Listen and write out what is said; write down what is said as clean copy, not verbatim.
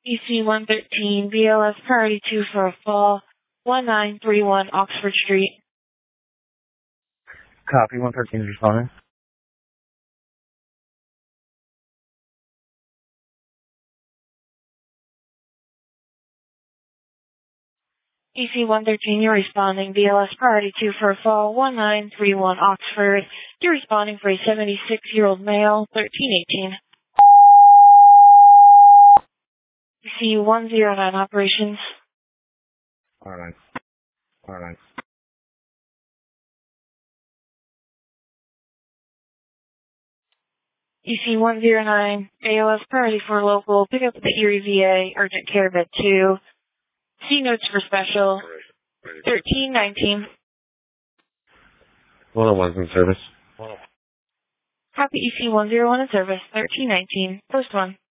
EC-113, BLS Priority 2 for a fall, 1931 Oxford Street. Copy, 113 is responding. EC-113, you're responding. BLS Priority 2 for a fall, 1931 Oxford. You're responding for a 76-year-old male, 1318. EC-109 operations. Alright. Alright. EC-109, ALS Priority 4 local, pick up the Erie VA, urgent care bed 2. C notes for special, 1319. 101's in service. Copy EC-101 in service, 1319. Post 1.